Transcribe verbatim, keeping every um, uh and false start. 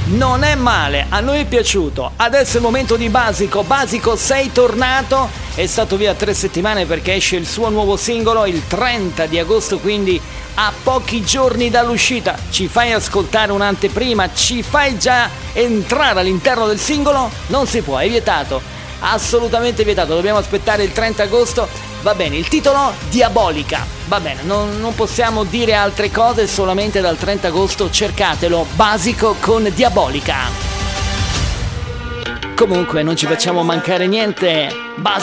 non è male, a noi è piaciuto. Adesso è il momento di Basico. Basico, sei tornato, è stato via tre settimane perché esce il suo nuovo singolo il trenta di agosto, quindi a pochi giorni dall'uscita. Ci fai ascoltare un'anteprima, ci fai già entrare all'interno del singolo? Non si può, è vietato, assolutamente vietato, dobbiamo aspettare il trenta agosto. Va bene, il titolo Diabolica, va bene, non, non possiamo dire altre cose, solamente dal trenta agosto cercatelo, Basico con Diabolica. Comunque non ci facciamo mancare niente, Basico.